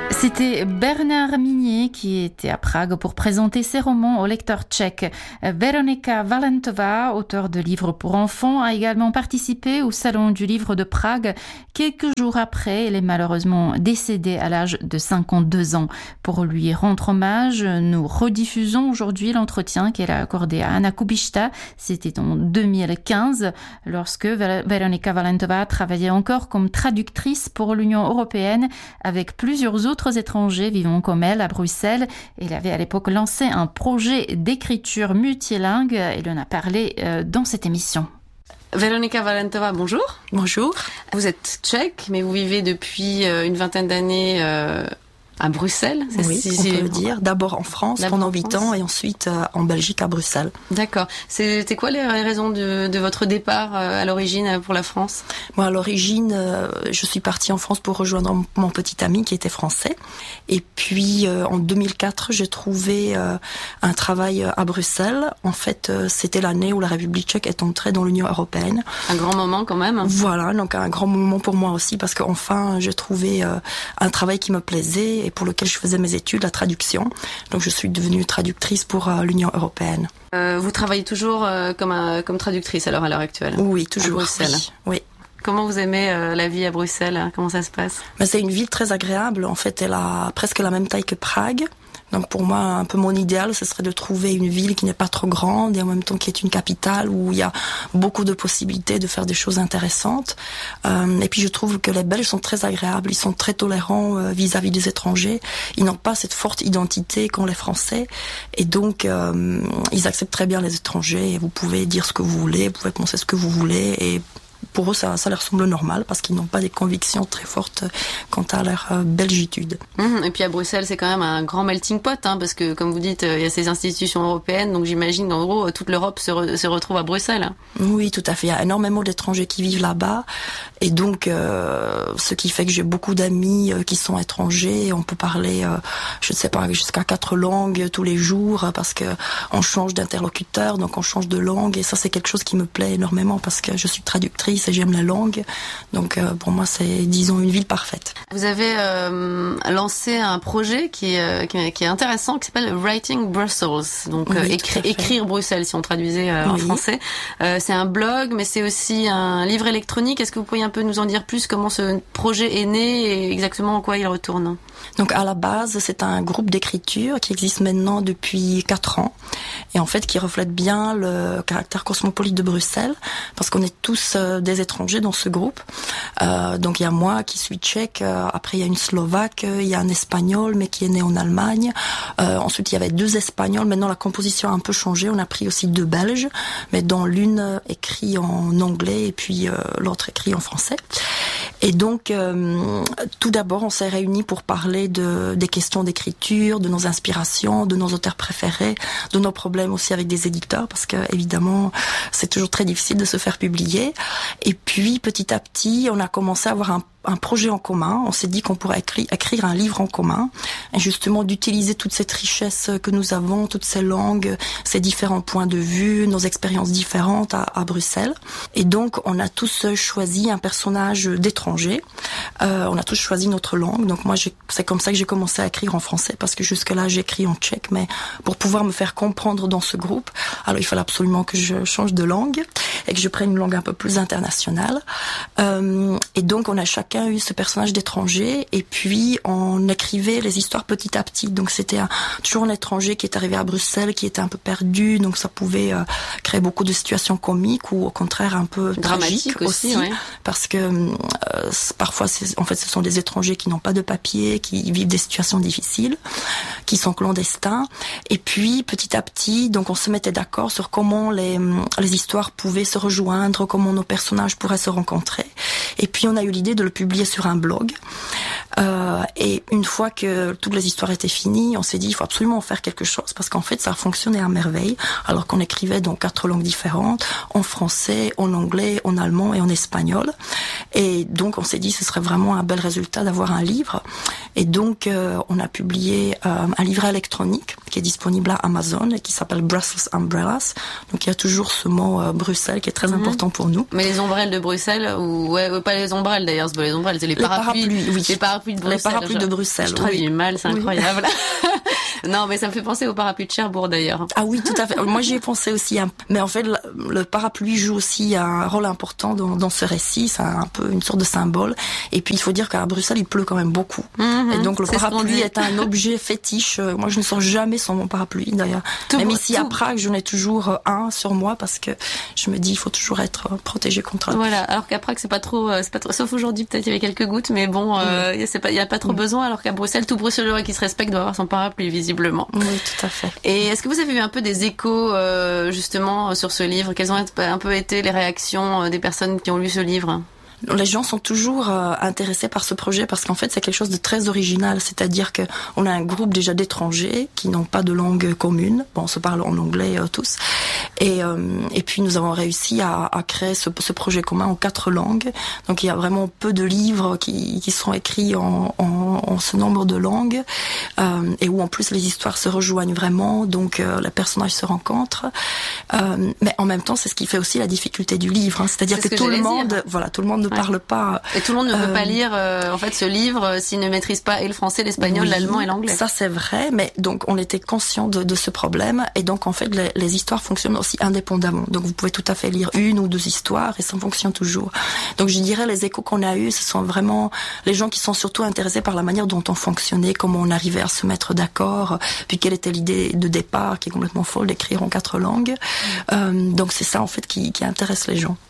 C'était Bernard Minier qui était à Prague pour présenter ses romans aux lecteurs tchèques. Veronika Valentová, auteure de livres pour enfants, a également participé au Salon du livre de Prague. Quelques jours après, elle est malheureusement décédée à l'âge de 52 ans. Pour lui rendre hommage, nous rediffusons aujourd'hui l'entretien qu'elle a accordé à Anna Kubishta. C'était en 2015, lorsque Veronika Valentová travaillait encore comme traductrice pour l'Union européenne avec plusieurs autres étrangers vivant comme elle à Bruxelles. Elle avait à l'époque lancé un projet d'écriture multilingue. Elle en a parlé dans cette émission. Veronika Valentová, bonjour. Bonjour. Vous êtes tchèque, mais vous vivez depuis une vingtaine d'années à Bruxelles. Oui, on peut le dire. D'abord en France pendant 8 ans et ensuite en Belgique à Bruxelles. D'accord. C'était quoi les raisons de votre départ à l'origine pour la France ? Moi, à l'origine, je suis partie en France pour rejoindre mon petit ami qui était français. Et puis en 2004, j'ai trouvé un travail à Bruxelles. En fait, c'était l'année où la République tchèque est entrée dans l'Union européenne. Un grand moment quand même. Voilà, donc un grand moment pour moi aussi parce qu'enfin, j'ai trouvé un travail qui me plaisait et pour lequel je faisais mes études, la traduction. Donc je suis devenue traductrice pour l'Union européenne. Vous travaillez toujours comme traductrice alors à l'heure actuelle ? Oui, toujours. À Bruxelles. Oui. Comment vous aimez la vie à Bruxelles ? Comment ça se passe ? C'est une ville très agréable. En fait, elle a presque la même taille que Prague. Donc pour moi, un peu mon idéal, ce serait de trouver une ville qui n'est pas trop grande et en même temps qui est une capitale où il y a beaucoup de possibilités de faire des choses intéressantes. Et puis je trouve que les Belges sont très agréables, ils sont très tolérants vis-à-vis des étrangers. Ils n'ont pas cette forte identité qu'ont les Français et donc ils acceptent très bien les étrangers. Et vous pouvez dire ce que vous voulez, vous pouvez penser ce que vous voulez et pour eux, ça leur semble normal parce qu'ils n'ont pas des convictions très fortes quant à leur belgitude. Et puis à Bruxelles, c'est quand même un grand melting pot, parce que comme vous dites, il y a ces institutions européennes, donc j'imagine qu'en gros, toute l'Europe se retrouve à Bruxelles. Oui, tout à fait. Il y a énormément d'étrangers qui vivent là-bas et donc ce qui fait que j'ai beaucoup d'amis qui sont étrangers. On peut parler, je ne sais pas, jusqu'à 4 langues tous les jours parce que on change d'interlocuteur, donc on change de langue et ça c'est quelque chose qui me plaît énormément parce que je suis traductrice et j'aime la langue. Donc pour moi, c'est, disons, une ville parfaite. Vous avez lancé un projet qui est intéressant, qui s'appelle Writing Brussels. Donc oui, écrire Bruxelles, si on traduisait en français. C'est un blog, mais c'est aussi un livre électronique. Est-ce que vous pourriez un peu nous en dire plus comment ce projet est né et exactement en quoi il retourne ? Donc à la base, c'est un groupe d'écriture qui existe maintenant depuis 4 ans et en fait qui reflète bien le caractère cosmopolite de Bruxelles parce qu'on est tous des étrangers dans ce groupe. Donc il y a moi qui suis tchèque, après il y a une Slovaque, il y a un Espagnol mais qui est né en Allemagne. Ensuite il y avait 2 Espagnols. Maintenant la composition a un peu changé. On a pris aussi 2 Belges, mais dont l'une écrit en anglais et puis l'autre écrit en français. Et donc tout d'abord on s'est réunis pour parler des questions d'écriture, de nos inspirations, de nos auteurs préférés, de nos problèmes aussi avec des éditeurs parce que évidemment c'est toujours très difficile de se faire publier. Et puis petit à petit on a commencé à avoir un projet en commun. On s'est dit qu'on pourrait écrire un livre en commun et justement d'utiliser toute cette richesse que nous avons, toutes ces langues, ces différents points de vue, nos expériences différentes à Bruxelles. Et donc on a tous choisi un personnage d'étranger. On a tous choisi notre langue. Donc moi c'est comme ça que j'ai commencé à écrire en français parce que jusque-là j'écris en tchèque, mais pour pouvoir me faire comprendre dans ce groupe, alors il fallait absolument que je change de langue et que je prenne une langue un peu plus internationale. Et donc on a chacun eu ce personnage d'étranger et puis on écrivait les histoires petit à petit. Donc c'était toujours un étranger qui est arrivé à Bruxelles, qui était un peu perdu, donc ça pouvait créer beaucoup de situations comiques ou au contraire un peu tragiques aussi parce que parfois ce sont des étrangers qui n'ont pas de papier, qui vivent des situations difficiles, qui sont clandestins. Et puis petit à petit, donc on se mettait d'accord sur comment les histoires pouvaient se rejoindre, comment nos personnages pourraient se rencontrer. Et puis on a eu l'idée de le publier sur un blog. Et une fois que toutes les histoires étaient finies, on s'est dit il faut absolument faire quelque chose parce qu'en fait ça fonctionnait à merveille alors qu'on écrivait dans 4 langues différentes, en français, en anglais, en allemand et en espagnol. Et donc on s'est dit ce serait vraiment un bel résultat d'avoir un livre. Et donc on a publié un livret électronique qui est disponible à Amazon et qui s'appelle Brussels Umbrellas. Donc il y a toujours ce mot Bruxelles qui est très important pour nous. Mais les ombrelles de Bruxelles ou pas les ombrelles d'ailleurs, c'est pas les ombrelles, c'est les parapluies. Oui. Les parapluies de Bruxelles. Les parapluie de Bruxelles. Je traduis mal, c'est incroyable. Non, mais ça me fait penser au parapluie de Cherbourg d'ailleurs. Ah oui, tout à fait. Moi, j'y ai pensé aussi. Mais en fait, le parapluie joue aussi un rôle important dans ce récit. C'est un peu une sorte de symbole. Et puis, il faut dire qu'à Bruxelles, il pleut quand même beaucoup. Et donc, le parapluie est un objet fétiche. Moi, je ne sors jamais sans mon parapluie d'ailleurs. Même ici à Prague, j'en ai toujours un sur moi parce que je me dis, il faut toujours être protégé contre. Voilà. Alors qu'à Prague, c'est pas trop. Sauf aujourd'hui, peut-être il y avait quelques gouttes, mais bon, il y a pas trop besoin. Alors qu'à Bruxelles, tout Bruxellois qui se respecte doit avoir son parapluie visiblement. Oui, tout à fait. Et est-ce que vous avez eu un peu des échos justement sur ce livre? Quelles ont un peu été les réactions des personnes qui ont lu ce livre? Les gens sont toujours intéressés par ce projet parce qu'en fait c'est quelque chose de très original, c'est-à-dire que on a un groupe déjà d'étrangers qui n'ont pas de langue commune, bon on se parle en anglais tous, et puis nous avons réussi à créer ce projet commun en 4 langues, donc il y a vraiment peu de livres qui sont écrits en ce nombre de langues, et où en plus les histoires se rejoignent vraiment, donc les personnages se rencontrent, mais en même temps c'est ce qui fait aussi la difficulté du livre, hein, c'est-à-dire que tout le monde ne parle pas. Et tout le monde ne peut pas lire en fait ce livre s'il ne maîtrise pas et le français, l'espagnol, l'allemand et l'anglais. Ça c'est vrai, mais donc on était conscient de ce problème et donc en fait les histoires fonctionnent aussi indépendamment. Donc vous pouvez tout à fait lire 1 ou 2 histoires et ça fonctionne toujours. Donc je dirais les échos qu'on a eus, ce sont vraiment les gens qui sont surtout intéressés par la manière dont on fonctionnait, comment on arrivait à se mettre d'accord, puis quelle était l'idée de départ qui est complètement folle d'écrire en 4 langues. Donc c'est ça en fait qui intéresse les gens.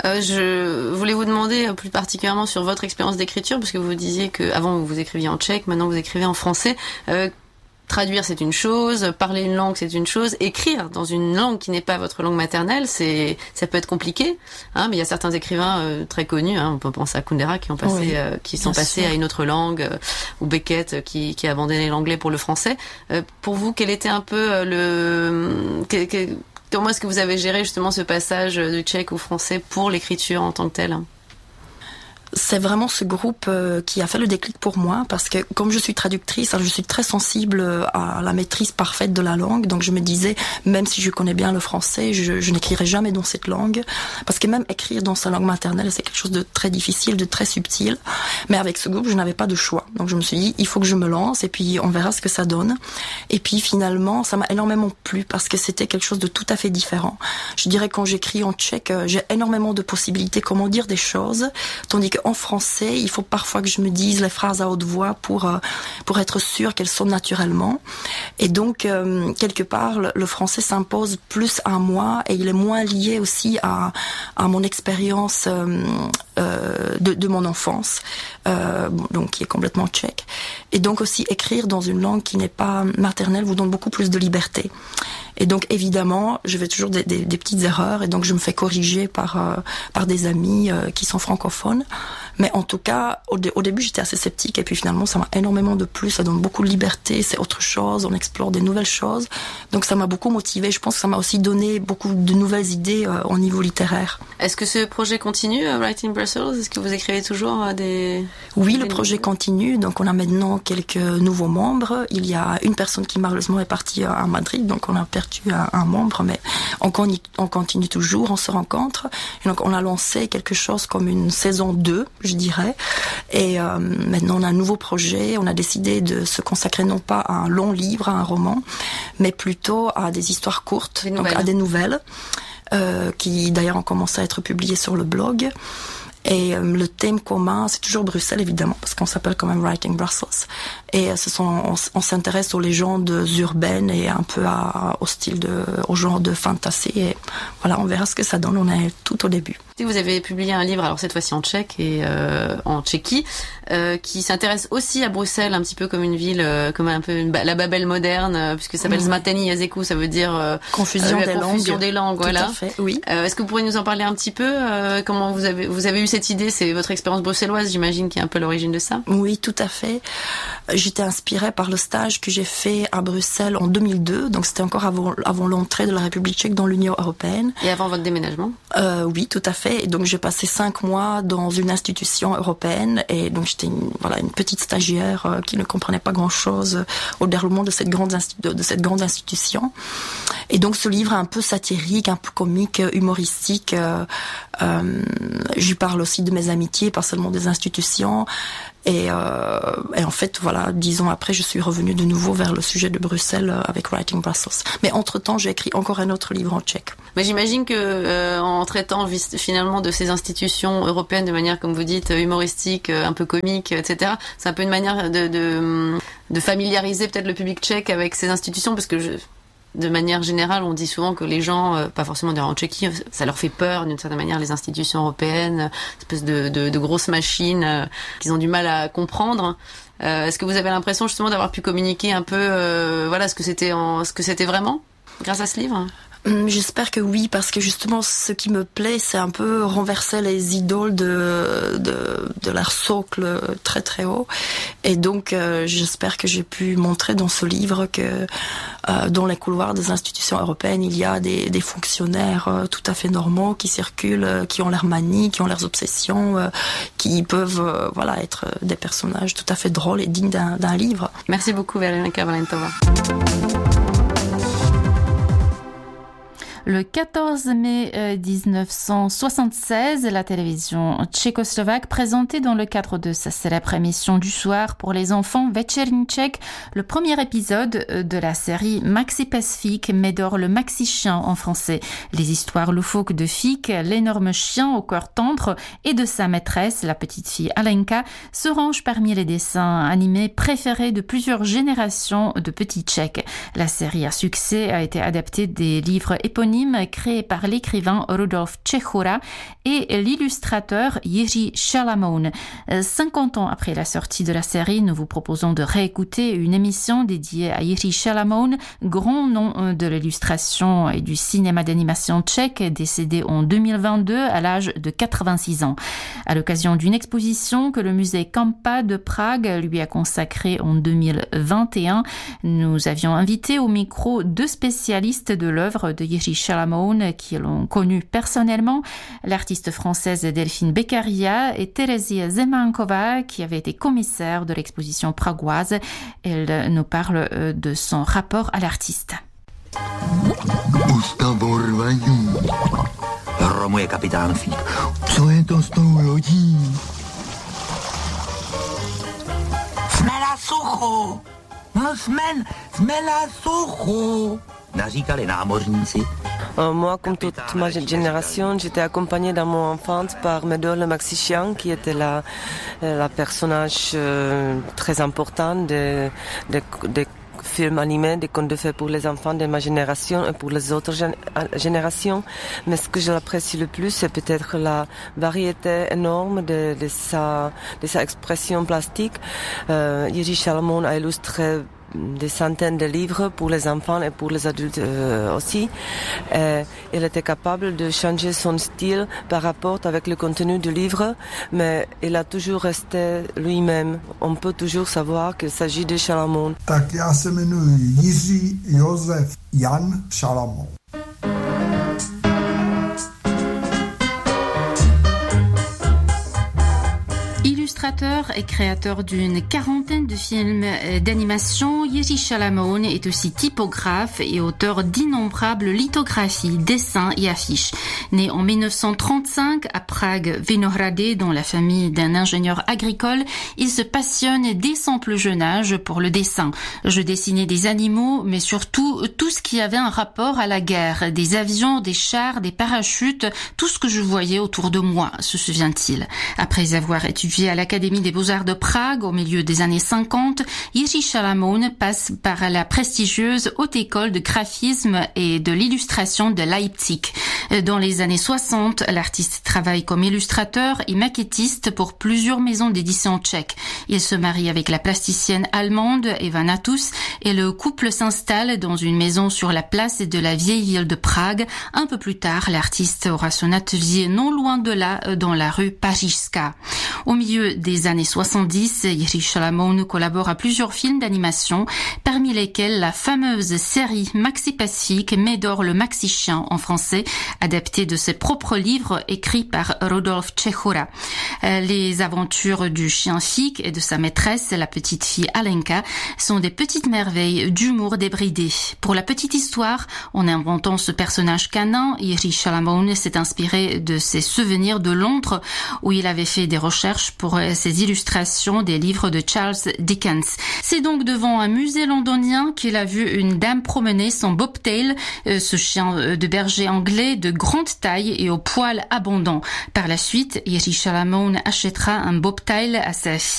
Je voulais vous demander plus particulièrement sur votre expérience d'écriture, parce que vous disiez que avant vous écriviez en tchèque, maintenant vous écrivez en français. Traduire c'est une chose, parler une langue c'est une chose, écrire dans une langue qui n'est pas votre langue maternelle, ça peut être compliqué, hein, mais il y a certains écrivains très connus, hein, on peut penser à Kundera qui sont passés à une autre langue, ou Beckett qui a abandonné l'anglais pour le français. Pour vous, quel était un peu comment est-ce que vous avez géré justement ce passage du tchèque au français pour l'écriture en tant que telle? C'est vraiment ce groupe qui a fait le déclic pour moi parce que comme je suis traductrice, je suis très sensible à la maîtrise parfaite de la langue, donc je me disais même si je connais bien le français, je n'écrirai jamais dans cette langue parce que même écrire dans sa langue maternelle c'est quelque chose de très difficile, de très subtil, mais avec ce groupe je n'avais pas de choix, donc je me suis dit il faut que je me lance et puis on verra ce que ça donne. Et puis finalement ça m'a énormément plu parce que c'était quelque chose de tout à fait différent. Je dirais quand j'écris en tchèque j'ai énormément de possibilités comment dire des choses, tandis que en français, il faut parfois que je me dise les phrases à haute voix pour être sûre qu'elles sonnent naturellement. Et donc, quelque part, le français s'impose plus à moi et il est moins lié aussi à mon expérience de mon enfance, donc qui est complètement tchèque. Et donc aussi, écrire dans une langue qui n'est pas maternelle vous donne beaucoup plus de liberté. Et donc évidemment, je fais toujours des petites erreurs et donc je me fais corriger par des amis qui sont francophones. Mais en tout cas, au début, j'étais assez sceptique et puis finalement, ça m'a énormément de plus. Ça donne beaucoup de liberté, c'est autre chose, on explore des nouvelles choses. Donc ça m'a beaucoup motivée. Je pense que ça m'a aussi donné beaucoup de nouvelles idées au niveau littéraire. Est-ce que ce projet continue, Writing Brussels? Est-ce que vous écrivez toujours Oui, le projet continue. Donc on a maintenant quelques nouveaux membres. Il y a une personne qui malheureusement est partie à Madrid, donc on a perdu un membre, mais on continue toujours, on se rencontre. Et donc on a lancé quelque chose comme une saison 2, je dirais. Et maintenant on a un nouveau projet. On a décidé de se consacrer non pas à un long livre, à un roman, mais plutôt à des histoires courtes, donc à des nouvelles, qui d'ailleurs ont commencé à être publiées sur le blog. Et le thème commun, c'est toujours Bruxelles évidemment, parce qu'on s'appelle quand même Writing Brussels. Et on s'intéresse aux légendes urbaines et un peu au genre de fantasy. Et voilà, on verra ce que ça donne. On est tout au début. Vous avez publié un livre, alors cette fois-ci en tchèque et en Tchéquie, qui s'intéresse aussi à Bruxelles, un petit peu comme une ville, comme un peu la Babel moderne, puisque ça s'appelle Zmateni Jazyku, ça veut dire confusion des langues, voilà. Tout à fait, oui. Est-ce que vous pourriez nous en parler un petit peu? Comment vous avez eu cette idée? C'est votre expérience bruxelloise, j'imagine, qui est un peu l'origine de ça. Oui, tout à fait. J'étais inspirée par le stage que j'ai fait à Bruxelles en 2002, donc c'était encore avant l'entrée de la République tchèque dans l'Union européenne. Et avant votre déménagement? Oui, tout à fait. Et donc j'ai passé 5 mois dans une institution européenne et donc j'étais une petite stagiaire qui ne comprenait pas grand-chose au déroulement de cette grande institution. Et donc ce livre un peu satirique, un peu comique, humoristique, je parle aussi de mes amitiés, pas seulement des institutions. Et en fait, voilà, 10 ans après, je suis revenue de nouveau vers le sujet de Bruxelles avec Writing Brussels. Mais entre-temps, j'ai écrit encore un autre livre en tchèque. Mais j'imagine que en traitant finalement de ces institutions européennes de manière, comme vous dites, humoristique, un peu comique, etc., c'est un peu une manière de familiariser peut-être le public tchèque avec ces institutions, parce que de manière générale, on dit souvent que les gens, pas forcément en Tchéquie, ça leur fait peur d'une certaine manière, les institutions européennes, une espèce de grosses machines qu'ils ont du mal à comprendre. Est-ce que vous avez l'impression justement d'avoir pu communiquer un peu, ce que c'était vraiment grâce à ce livre ? J'espère que oui, parce que justement, ce qui me plaît, c'est un peu renverser les idoles de leur socle très très haut. Et donc, j'espère que j'ai pu montrer dans ce livre que dans les couloirs des institutions européennes, il y a des fonctionnaires tout à fait normaux qui circulent, qui ont leurs manies, qui ont leurs obsessions, qui peuvent être des personnages tout à fait drôles et dignes d'un livre. Merci beaucoup, Veronika Valentova. Le 14 mai 1976, la télévision tchécoslovaque présentait dans le cadre de sa célèbre émission du soir pour les enfants Večerní Čech le premier épisode de la série Maxi pes Fík, Médor le Maxi Chien en français. Les histoires loufoques de Fík, l'énorme chien au cœur tendre, et de sa maîtresse, la petite fille Alenka, se rangent parmi les dessins animés préférés de plusieurs générations de petits Tchèques. La série à succès a été adaptée des livres éponymes créé par l'écrivain Rudolf Čechura et l'illustrateur Jiří Šalamoun. 50 ans après la sortie de la série, nous vous proposons de réécouter une émission dédiée à Jiří Šalamoun, grand nom de l'illustration et du cinéma d'animation tchèque, décédé en 2022 à l'âge de 86 ans. À l'occasion d'une exposition que le musée Kampa de Prague lui a consacrée en 2021, nous avions invité au micro 2 spécialistes de l'œuvre de Jiří Šalamoun qui l'ont connu personnellement, l'artiste française Delphine Beccaria et Terezie Zemánkova qui avait été commissaire de l'exposition pragoise. Elle nous parle de son rapport à l'artiste. Ustavování. Romuje kapitán Fík. Co je to s tou lodí? Jsme na suchu. No jsme na suchu. Naříkali námořníci. Moi, comme toute ma génération, j'étais accompagnée dans mon enfance par Médor le Maxi Chien, qui était la personnage très important des films animés, des contes de fées pour les enfants de ma génération et pour les autres générations. Mais ce que j'apprécie le plus, c'est peut-être la variété énorme de sa expression plastique. Jiří Šalamoun a illustré des centaines de livres pour les enfants et pour les adultes aussi. Et il était capable de changer son style par rapport avec le contenu du livre, mais il a toujours resté lui-même. On peut toujours savoir qu'il s'agit de Šalamoun. Tak já se jmenuji Jiří Josef Jan Šalamoun. Illustrateur et créateur d'une quarantaine de films d'animation, Jiří Šalamoun est aussi typographe et auteur d'innombrables lithographies, dessins et affiches. Né en 1935 à Prague, Vinohrady, dans la famille d'un ingénieur agricole, il se passionne dès son plus jeune âge pour le dessin. Je dessinais des animaux, mais surtout tout ce qui avait un rapport à la guerre, des avions, des chars, des parachutes, tout ce que je voyais autour de moi, se souvient-il. Après avoir étudié à l'Académie des Beaux-Arts de Prague au milieu des années 50, Jiří Šalamoun passe par la prestigieuse Haute École de graphisme et de l'illustration de Leipzig. Dans les années 60, l'artiste travaille comme illustrateur et maquettiste pour plusieurs maisons d'édition tchèques. Il se marie avec la plasticienne allemande Eva Natus et le couple s'installe dans une maison sur la place de la vieille ville de Prague. Un peu plus tard, l'artiste aura son atelier non loin de là, dans la rue Pařížská. Au milieu des années 70, Jiří Šalamoun collabore à plusieurs films d'animation, parmi lesquels la fameuse série Maxi pes Fík, Médor le Maxi Chien en français, adapté de ses propres livres écrits par Rudolf Čechura. Les aventures du chien Fig et de sa maîtresse, la petite fille Alenka, sont des petites merveilles d'humour débridé. Pour la petite histoire, en inventant ce personnage canin, Jiří Šalamoun s'est inspiré de ses souvenirs de Londres où il avait fait des recherches pour ses illustrations des livres de Charles Dickens. C'est donc devant un musée londonien qu'il a vu une dame promener son bobtail, ce chien de berger anglais de grande taille et au poil abondant. Par la suite, Jiří Šalamoun achètera un bobtail à sa fille.